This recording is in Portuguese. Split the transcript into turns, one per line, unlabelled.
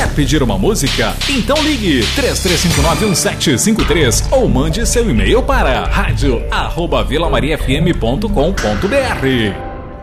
Quer pedir uma música? Então ligue 33591753 ou mande seu e-mail para radio@vilamariafm.com.br.